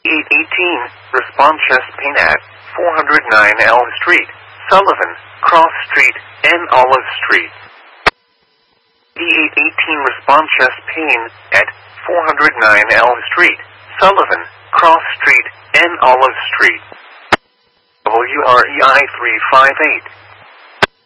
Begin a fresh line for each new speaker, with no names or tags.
D818, respond chest pain at 409 Elm Street, Sullivan, Cross Street, and Olive Street. D818, respond chest pain at 409 Elm Street, Sullivan, Cross Street, and Olive Street. WREI 358.